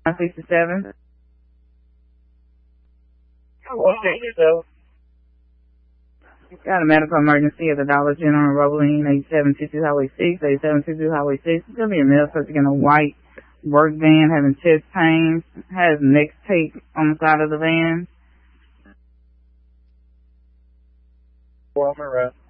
67. Okay, yourself. Got a medical emergency at the Dollar General in Roebling, 8722 Highway 6, 8722 Highway 6. It's going to be a male subject in a white work van having chest pains, has neck tape on the side of the van. Well, I'm around.